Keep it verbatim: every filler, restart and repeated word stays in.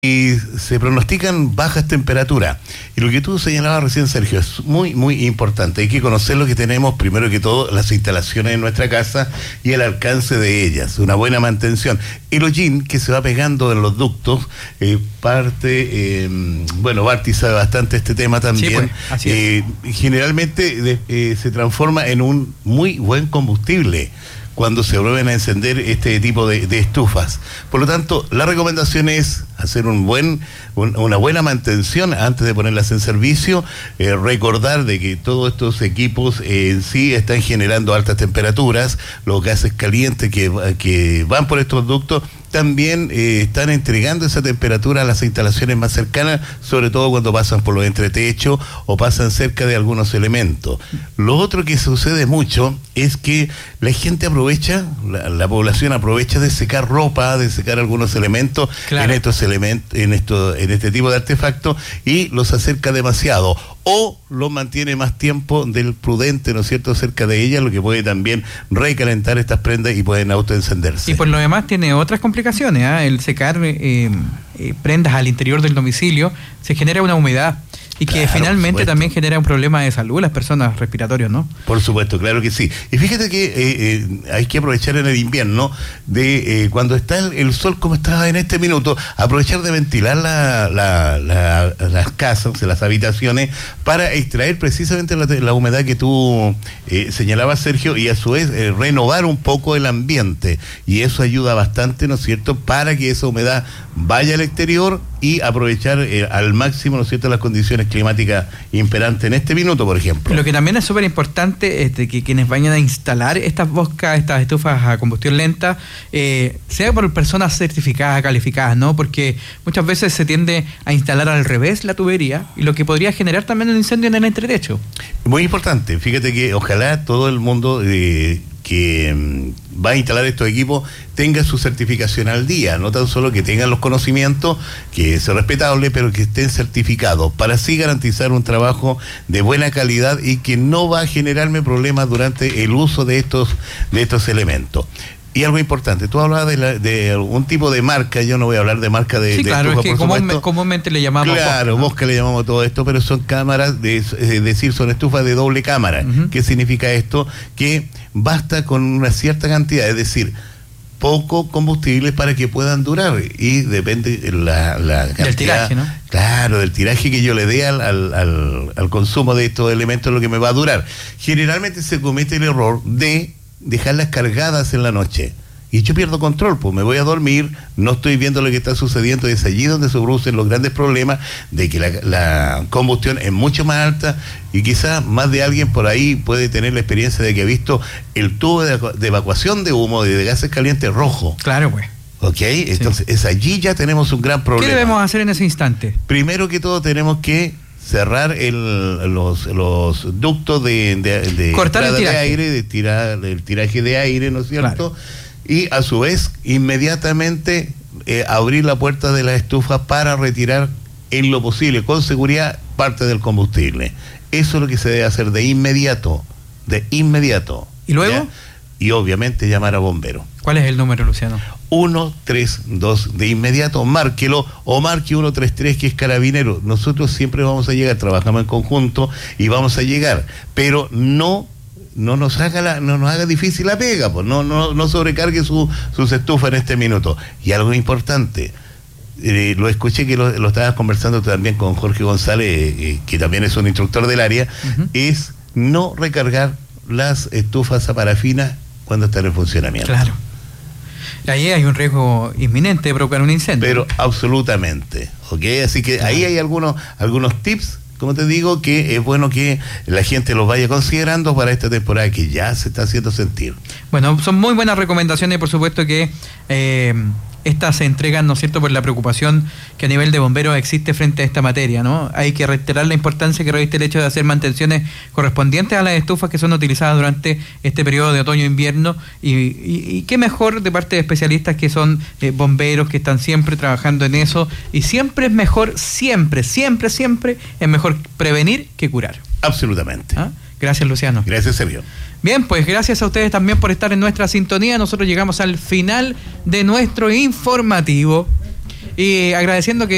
Y se pronostican bajas temperaturas. Y lo que tú señalabas recién, Sergio, es muy, muy importante. Hay que conocer lo que tenemos, primero que todo, las instalaciones en nuestra casa y el alcance de ellas, una buena mantención. El hollín que se va pegando en los ductos, eh, parte, eh, bueno, Barty sabe bastante este tema también. Sí, pues, así es. Eh, generalmente de, eh, se transforma en un muy buen combustible cuando se vuelven a encender este tipo de, de estufas. Por lo tanto, la recomendación es hacer un buen, un, una buena mantención antes de ponerlas en servicio, eh, recordar de que todos estos equipos eh, en sí están generando altas temperaturas, los gases calientes que, que van por estos ductos también eh, están entregando esa temperatura a las instalaciones más cercanas, sobre todo cuando pasan por los entretechos o pasan cerca de algunos elementos. Lo otro que sucede mucho es que la gente aprovecha, la, la población aprovecha de secar ropa, de secar algunos elementos, claro, en estos elementos, en esto, en este tipo de artefactos, y los acerca demasiado o lo mantiene más tiempo del prudente, ¿no es cierto?, cerca de ella, lo que puede también recalentar estas prendas y pueden autoencenderse. Y por lo demás tiene otras complicaciones, ¿eh? El secar eh, eh, prendas al interior del domicilio, se genera una humedad y que claro, finalmente también genera un problema de salud las personas respiratorios, ¿no? Por supuesto, claro que sí. Y fíjate que eh, eh, hay que aprovechar en el invierno de eh, cuando está el, el sol como está en este minuto, aprovechar de ventilar la, la, la, las casas, las habitaciones, para extraer precisamente la, la humedad que tú eh, señalabas, Sergio, y a su vez eh, renovar un poco el ambiente. Y eso ayuda bastante, ¿no es cierto?, para que esa humedad vaya al exterior y aprovechar eh, al máximo, ¿no es cierto?, las condiciones climáticas imperantes en este minuto, por ejemplo. Lo que también es súper importante es de que quienes vayan a instalar estas boscas, estas estufas a combustión lenta, eh, sea por personas certificadas, calificadas, ¿no? Porque muchas veces se tiende a instalar al revés la tubería, y lo que podría generar también un incendio en el entretecho. Muy importante, fíjate que ojalá todo el mundo eh, que mm, va a instalar estos equipos tenga su certificación al día, no tan solo que tengan los conocimientos, que es respetable, pero que estén certificados, para así garantizar un trabajo de buena calidad y que no va a generarme problemas durante el uso de estos, de estos elementos. Y algo importante, tú hablabas de, la, de algún tipo de marca, yo no voy a hablar de marca de, sí, de claro, estufa, es que por común, supuesto. comúnmente le llamamos claro, Bosca, ¿no? Bosca le llamamos todo esto, pero son cámaras, de, es decir, son estufas de doble cámara. Uh-huh. ¿Qué significa esto? Que basta con una cierta cantidad, es decir, poco combustible para que puedan durar, y depende la, la cantidad del tiraje, ¿no? Claro, del tiraje que yo le dé al, al, al, al consumo de estos elementos, lo que me va a durar. Generalmente se comete el error de dejarlas cargadas en la noche. Y yo pierdo control, pues me voy a dormir, no estoy viendo lo que está sucediendo, y es allí donde se producen los grandes problemas de que la, la combustión es mucho más alta, y quizás más de alguien por ahí puede tener la experiencia de que ha visto el tubo de, de evacuación de humo de, de gases calientes rojo. Claro, pues. Ok, entonces sí, es allí ya tenemos un gran problema. ¿Qué debemos hacer en ese instante? Primero que todo tenemos que cerrar el, los, los ductos de, de, de cortar el tiraje de aire, de tirar el tiraje de aire, ¿no es cierto? Claro. Y a su vez, inmediatamente eh, abrir la puerta de la estufa para retirar en lo posible, con seguridad, parte del combustible. Eso es lo que se debe hacer de inmediato, de inmediato. ¿Y luego? ¿Ya? Y obviamente llamar a bomberos. ¿Cuál es el número, Luciano? uno tres dos, de inmediato, márquelo, o marque uno tres tres, que es carabinero. Nosotros siempre vamos a llegar, trabajamos en conjunto y vamos a llegar, pero no no nos haga la, no nos haga difícil la pega, pues no, no, no sobrecargue su, sus estufas en este minuto. Y algo importante, eh, lo escuché que lo, lo estabas conversando también con Jorge González, eh, que también es un instructor del área, uh-huh, es no recargar las estufas a parafina cuando están en funcionamiento. Claro. Ahí hay un riesgo inminente de provocar un incendio. Pero absolutamente, ¿ok? Así que ahí hay algunos, algunos tips, como te digo, que es bueno que la gente los vaya considerando para esta temporada que ya se está haciendo sentir. Bueno, son muy buenas recomendaciones, por supuesto que eh, estas se entregan, ¿no es cierto?, por la preocupación que a nivel de bomberos existe frente a esta materia, ¿no? Hay que reiterar la importancia que reviste el hecho de hacer mantenciones correspondientes a las estufas que son utilizadas durante este periodo de otoño-invierno, y, y, y qué mejor de parte de especialistas que son eh, bomberos, que están siempre trabajando en eso, y siempre es mejor, siempre, siempre, siempre es mejor prevenir que curar. Absolutamente. ¿Ah? Gracias, Luciano. Gracias, Sergio. Bien, pues gracias a ustedes también por estar en nuestra sintonía. Nosotros llegamos al final de nuestro informativo y agradeciendo que